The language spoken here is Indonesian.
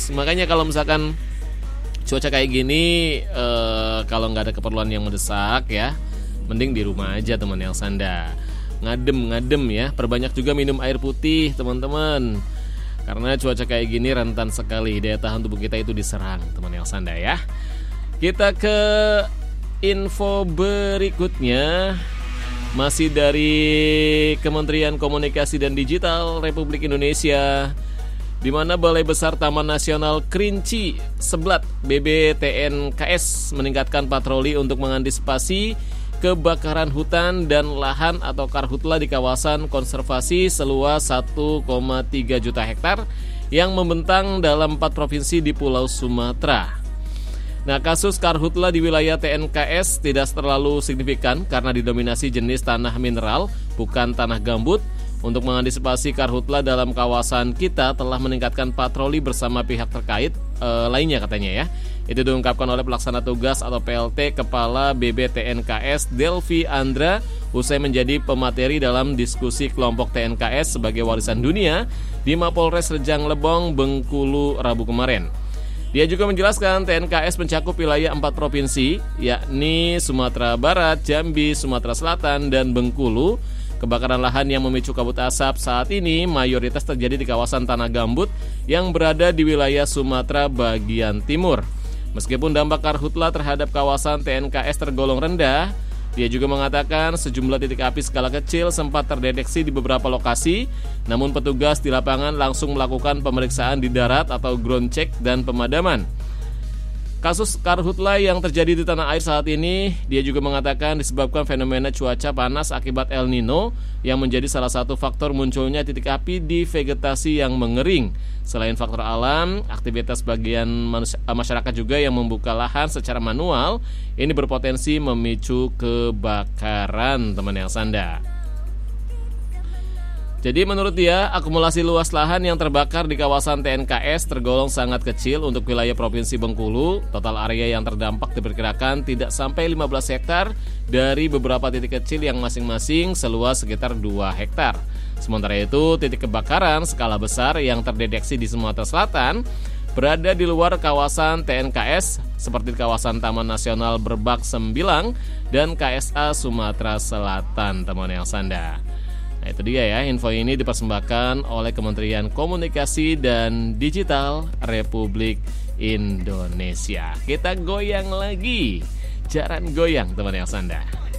panas. Makanya kalau misalkan cuaca kayak gini, kalau nggak ada keperluan yang mendesak ya, mending di rumah aja teman Elsanda. Ngadem ya. Perbanyak juga minum air putih teman-teman. Karena cuaca kayak gini rentan sekali daya tahan tubuh kita itu diserang teman Elsanda ya. Kita ke info berikutnya. Masih dari Kementerian Komunikasi dan Digital Republik Indonesia, di mana Balai Besar Taman Nasional Kerinci Seblat BBTNKS meningkatkan patroli untuk mengantisipasi kebakaran hutan dan lahan atau karhutla di kawasan konservasi seluas 1,3 juta hektar yang membentang dalam 4 provinsi di Pulau Sumatera. Nah, kasus karhutla di wilayah TNKS tidak terlalu signifikan karena didominasi jenis tanah mineral, bukan tanah gambut. Untuk mengantisipasi karhutla dalam kawasan kita telah meningkatkan patroli bersama pihak terkait lainnya katanya ya. Itu diungkapkan oleh pelaksana tugas atau PLT Kepala BBTNKS Delvi Andra usai menjadi pemateri dalam diskusi kelompok TNKS sebagai warisan dunia di Mapolres Rejang Lebong, Bengkulu, Rabu kemarin. Dia juga menjelaskan TNKS mencakup wilayah 4 provinsi, yakni Sumatera Barat, Jambi, Sumatera Selatan, dan Bengkulu. Kebakaran lahan yang memicu kabut asap saat ini mayoritas terjadi di kawasan tanah gambut yang berada di wilayah Sumatera bagian timur. Meskipun dampak karhutla terhadap kawasan TNKS tergolong rendah, dia juga mengatakan sejumlah titik api skala kecil sempat terdeteksi di beberapa lokasi, namun petugas di lapangan langsung melakukan pemeriksaan di darat atau ground check dan pemadaman. Kasus karhutla yang terjadi di tanah air saat ini, dia juga mengatakan disebabkan fenomena cuaca panas akibat El Nino yang menjadi salah satu faktor munculnya titik api di vegetasi yang mengering. Selain faktor alam, aktivitas bagian masyarakat juga yang membuka lahan secara manual, ini berpotensi memicu kebakaran teman Elsanda. Jadi menurut dia, akumulasi luas lahan yang terbakar di kawasan TNKS tergolong sangat kecil untuk wilayah Provinsi Bengkulu. Total area yang terdampak diperkirakan tidak sampai 15 hektar dari beberapa titik kecil yang masing-masing seluas sekitar 2 hektar. Sementara itu, titik kebakaran skala besar yang terdeteksi di Sumatera Selatan berada di luar kawasan TNKS seperti kawasan Taman Nasional Berbak Sembilang dan KSA Sumatera Selatan, teman Elsanda. Nah, itu dia ya, info ini dipersembahkan oleh Kementerian Komunikasi dan Digital Republik Indonesia. Kita goyang lagi, jaran goyang teman Elsanda.